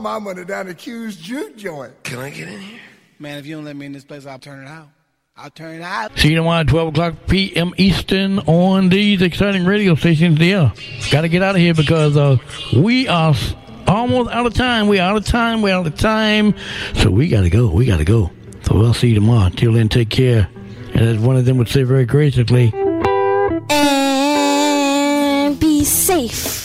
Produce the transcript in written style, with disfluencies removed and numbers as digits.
my money down the Q's juke joint. Can I get in here? Man, if you don't let me in this place, I'll turn it out. I'll turn it out. See you tomorrow at 12 o'clock p.m. Eastern on these exciting radio stations. Yeah, got to get out of here because we are almost out of time. We're out of time. So we got to go. So I'll see you tomorrow. Till then, take care. And as one of them would say very graciously, and be safe.